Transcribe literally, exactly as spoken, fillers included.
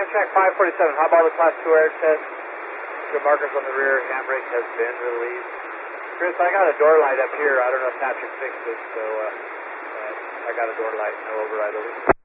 track five forty-seven, how about the class two air test? Good markers on the rear, handbrake has been released. Chris, I got a door light up here. I don't know if Patrick fixed it, so uh, uh, I got a door light, no override over.